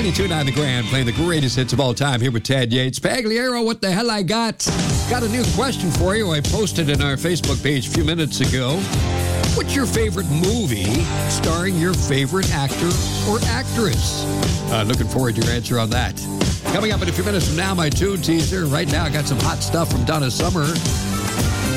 92.9 The Grand, playing the greatest hits of all time here with Tad Yates. Pagliaro, what the hell I got? Got a new question for you. I posted in our Facebook page a few minutes ago. What's your favorite movie starring your favorite actor or actress? Looking forward to your answer on that. Coming up in a few minutes from now, my tune teaser. Right now, I got some hot stuff from Donna Summer.